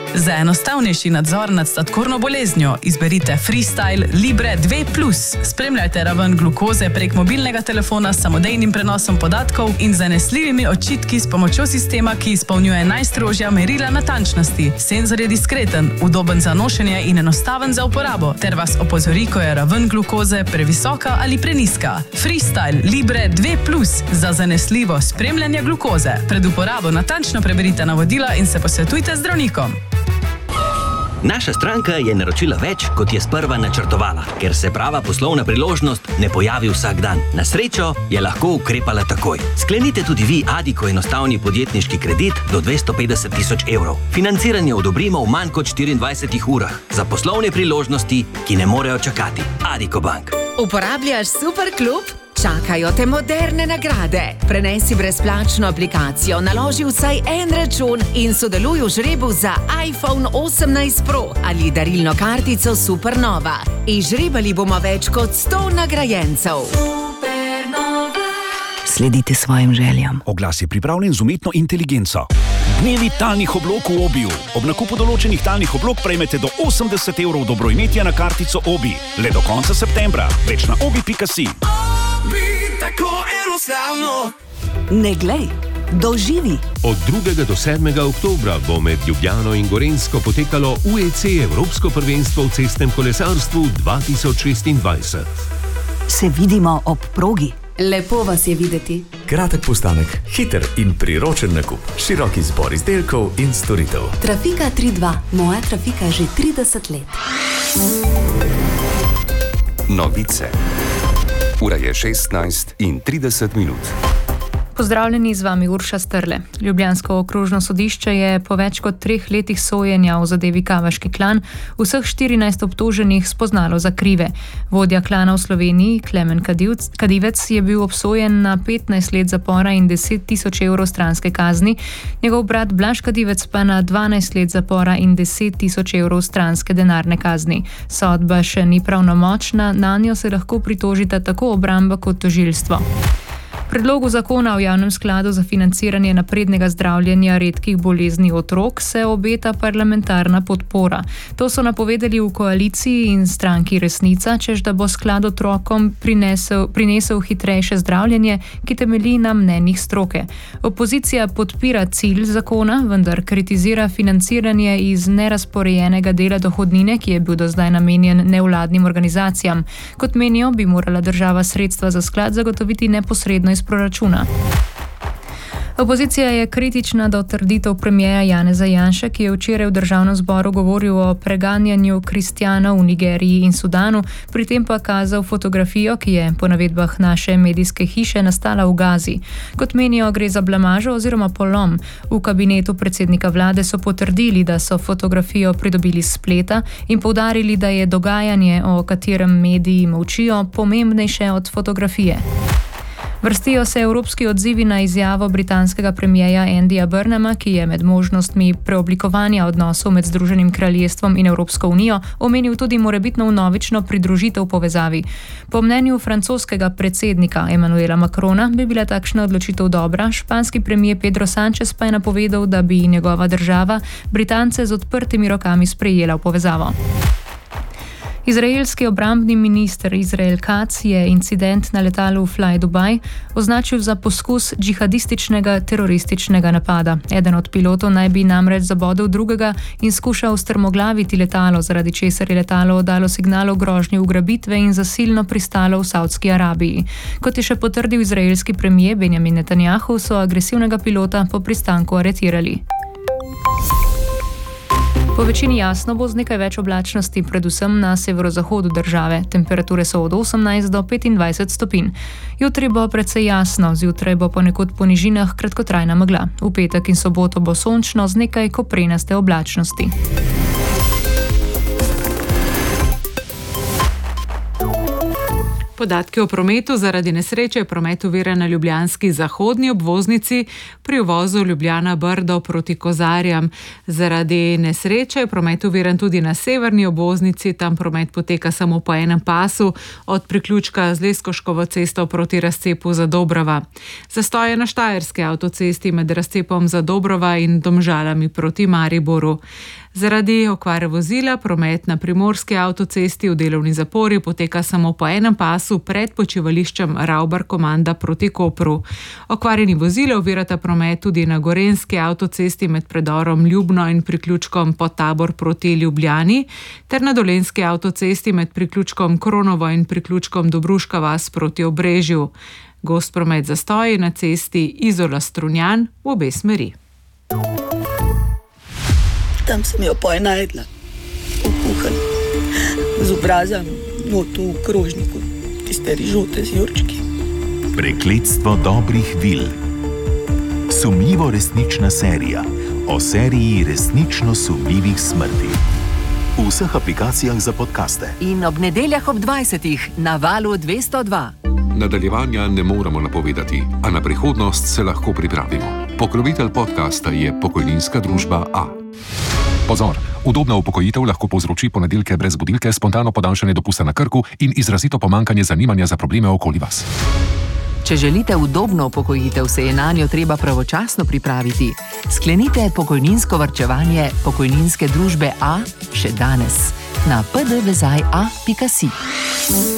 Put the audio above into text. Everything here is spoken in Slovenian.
Za enostavnejši nadzor nad sladkorno boleznjo izberite Freestyle Libre 2+. Spremljajte raven glukoze prek mobilnega telefona s samodejnim prenosom podatkov in zanesljivimi očitki s pomočjo sistema, ki izpolnjuje najstrožja merila natančnosti. Senzor je diskreten, udoben za nošenje in enostaven za uporabo, ter vas opozori, ko je raven glukoze previsoka ali preniska. Freestyle Libre 2+, za zanesljivo spremljanje glukoze. Pred uporabo natančno preberite navodila in se posvetujte z zdravnikom. Naša stranka je naročila več, kot je sprva načrtovala, ker se prava poslovna priložnost ne pojavi vsak dan. Na srečo je lahko ukrepala takoj. Sklenite tudi vi Addiko enostavni podjetniški kredit do 250 000 evrov. Financiranje odobrimo v manj kot 24 urah za poslovne priložnosti, ki ne morejo čakati. Addiko Bank. Uporabljaš Superklub? Čakajo te moderne nagrade. Prenesi brezplačno aplikacijo, naloži vsaj en račun in sodeluj v žrebu za iPhone 18 Pro ali darilno kartico Supernova. Izžrebali bomo več kot 100 nagrajencev. Sledite svojim željam. Oglas je pripravljen z umetno inteligenco. Dnevi talnih oblog v Obiju. Ob nakupu določenih talnih oblog prejmete do 80 evrov dobroimetja na kartico Obi. Le do konca septembra. Več na obi.si. Ne glej, doživi. Od 2. do 7. oktobra bo med Ljubljano in Gorenjsko potekalo UEC Evropsko prvenstvo v cestnem kolesarstvu 2026. Se vidimo ob progi. Lepo vas je videti. Kratek postanek, hiter in priročen nakup, širok izbor izdelkov in storitev. Trafika 3.2, moja trafika že 30 let. Novice. Ura je 16:30. Pozdravljeni, z vami Urša Strle. Ljubljansko okrožno sodišče je po več kot 3 letih sojenja v zadevi Kavaški klan vseh 14 obtoženih spoznalo za krive. Vodja klana v Sloveniji, Klemen Kadivec, je bil obsojen na 15 let zapora in 10 000 evrov stranske kazni, njegov brat Blaž Kadivec pa na 12 let zapora in 10 000 evrov stranske denarne kazni. Sodba še ni pravnomočna, nanjo se lahko pritožita tako obramba kot tožilstvo. Predlogu zakona o javnem skladu za financiranje naprednega zdravljenja redkih bolezni otrok se obeta parlamentarna podpora. To so napovedali v koaliciji in stranki Resnica, češ da bo sklad otrokom prinesel hitrejše zdravljenje, ki temelji na mnenjih stroke. Opozicija podpira cilj zakona, vendar kritizira financiranje iz nerazporejenega dela dohodnine, ki je bil do zdaj namenjen nevladnim organizacijam. Kot menijo, bi morala država sredstva za sklad zagotoviti neposredno iz proračuna. Opozicija je kritična do trditev premierja Janeza Janše, ki je včeraj v Državnem zboru govoril o preganjanju kristjanov v Nigeriji in Sudanu, pri tem pa kazal fotografijo, ki je po navedbah naše medijske hiše nastala v Gazi. Kot menijo, gre za blamažo oziroma polom. V kabinetu predsednika vlade so potrdili, da so fotografijo pridobili s spleta in poudarili, da je dogajanje, o katerem mediji molčijo, pomembnejše od fotografije. Vrstijo se evropski odzivi na izjavo britanskega premierja Andyja Burnhama, ki je med možnostmi preoblikovanja odnosov med Združenim kraljestvom in Evropsko unijo omenil tudi morebitno vnovično pridružitev povezavi. Po mnenju francoskega predsednika Emmanuela Macrona bi bila takšna odločitev dobra, španski premier Pedro Sánchez pa je napovedal, da bi njegova država Britance z odprtimi rokami sprejela v povezavo. Izraelski obrambni minister Israel Katz je incident na letalu Fly Dubai označil za poskus džihadističnega terorističnega napada. Eden od pilotov naj bi namreč zabodel drugega in skušal strmoglaviti letalo, zaradi česar je letalo oddalo signal o grožnji ugrabitve in zasilno pristalo v Saudski Arabiji. Kot je še potrdil izraelski premier Benjamin Netanjahu, so agresivnega pilota po pristanku aretirali. Po večini jasno bo z nekaj več oblačnosti, predvsem na severozahodu države. Temperature so od 18 do 25 stopinj. Jutri bo precej jasno, zjutraj bo ponekod po nižinah kratkotrajna megla. V petek in soboto bo sončno z nekaj koprenaste oblačnosti. Podatki o prometu. Zaradi nesreče je promet oviran na ljubljanski zahodni obvoznici pri uvozu Ljubljana-Brdo proti Kozarjam. Zaradi nesreče je promet oviran tudi na severni obvoznici, tam promet poteka samo po enem pasu od priključka z Leskoškovo cesto proti razcepu Zadobrova. Zastoj je na Štajerski avtocesti med razcepom Zadobrova in Domžalami proti Mariboru. Zaradi okvare vozila promet na primorski avtocesti v delovni zapori poteka samo po enem pasu pred počivališčem Ravbar-Komanda proti Kopru. Okvarjeni vozila ovirata promet tudi na gorenski avtocesti med predorom Ljubno in priključkom Podtabor proti Ljubljani ter na dolenski avtocesti med priključkom Kronovo in priključkom Dobruška vas proti Obrežju. Gost promet zastoji na cesti Izola-Strunjan v obe smeri. Tam sem jo pojenajdla, v kuhanju, z obrazom, noto v krožniku, tiste rižote z jurčki. Prekletstvo dobrih vil. Sumljivo resnična serija o seriji resnično sumljivih smrti. V vseh aplikacijah za podcaste. In ob nedeljah ob 20. na Valu 202. Nadaljevanja ne moremo napovedati, a na prihodnost se lahko pripravimo. Pokrovitelj podcasta je pokojninska družba A. Pozor! Udobna upokojitev lahko povzroči ponedeljke brez budilke, spontano podaljšanje dopusta na Krku in izrazito pomankanje zanimanja za probleme okoli vas. Če želite udobno upokojitev, se je nanjo treba pravočasno pripraviti. Sklenite pokojninsko varčevanje pokojninske družbe A še danes na pdvezaj.a.si.